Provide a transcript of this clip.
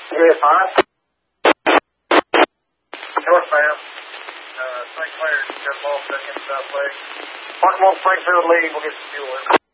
Yeah, 5. Northbound. St. Clair, got them off back in South Lake. Park them on Springfield lead, we'll get some fuel in.